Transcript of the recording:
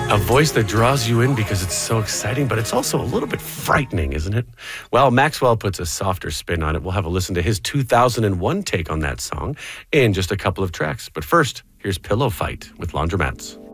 A voice that draws you in because it's so exciting, but it's also a little bit frightening, isn't it? Well, Maxwell puts a softer spin on it. We'll have a listen to his 2001 take on that song in just a couple of tracks. But first, here's Pillow Fight with Laundromats.